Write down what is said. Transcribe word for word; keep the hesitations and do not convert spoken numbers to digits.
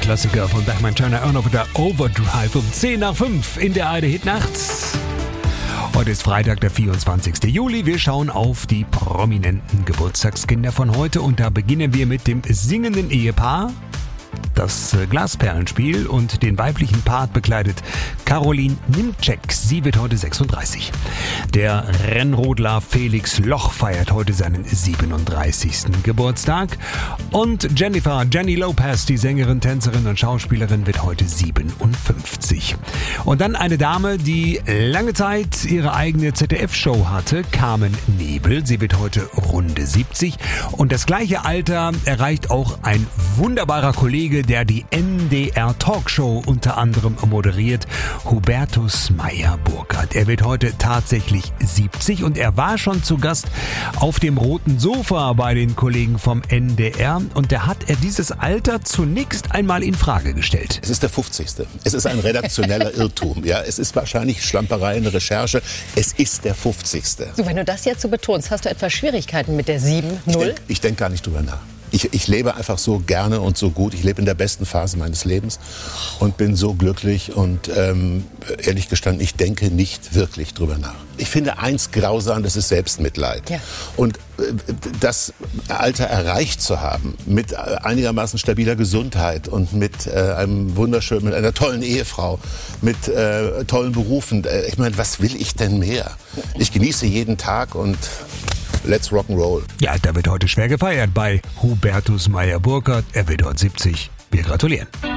Klassiker von Bachman Turner auch noch wieder Overdrive um zehn nach fünf in der A R D Hitnacht. Heute ist Freitag, der vierundzwanzigste Juli. Wir schauen auf die prominenten Geburtstagskinder von heute und da beginnen wir mit dem singenden Ehepaar. Das Glasperlenspiel und den weiblichen Part bekleidet Caroline Nimczek. Sie wird heute sechsunddreißig. Der Rennrodler Felix Loch feiert heute seinen siebenunddreißigsten Geburtstag. Und Jennifer Jenny Lopez, die Sängerin, Tänzerin und Schauspielerin, wird heute siebenundfünfzig. Und dann eine Dame, die lange Zeit ihre eigene Z D F-Show hatte, Carmen Nebel. Sie wird heute runde siebzig. Und das gleiche Alter erreicht auch ein wunderbarer Kollege, der die N D R Talkshow unter anderem moderiert, Hubertus Meyer-Burkhardt. Er wird heute tatsächlich siebzig und er war schon zu Gast auf dem roten Sofa bei den Kollegen vom N D R und da hat er dieses Alter zunächst einmal in Frage gestellt. Es ist der fünfzigste. Es ist ein redaktioneller Irrtum. Ja, es ist wahrscheinlich Schlamperei in der Recherche. Es ist der fünfzigste. So, wenn du das jetzt so betonst, hast du etwas Schwierigkeiten mit der sieben null? Ich denke denk gar nicht drüber nach. Ich, ich lebe einfach so gerne und so gut. Ich lebe in der besten Phase meines Lebens und bin so glücklich. Und ähm, ehrlich gestanden, ich denke nicht wirklich drüber nach. Ich finde eins grausam, das ist Selbstmitleid. Ja. Und äh, das Alter erreicht zu haben mit einigermaßen stabiler Gesundheit und mit äh, einem wunderschönen, mit einer tollen Ehefrau, mit äh, tollen Berufen. Äh, ich meine, was will ich denn mehr? Ich genieße jeden Tag und let's rock'n'roll. Ja, da wird heute schwer gefeiert bei Hubertus Meyer-Burkhardt. Er wird heute siebzig. Wir gratulieren.